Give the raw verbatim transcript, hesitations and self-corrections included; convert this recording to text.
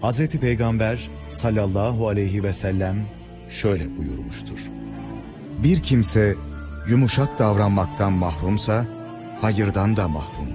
Hazreti Peygamber sallallahu aleyhi ve sellem şöyle buyurmuştur. Bir kimse yumuşak davranmaktan mahrumsa hayırdan da mahrum.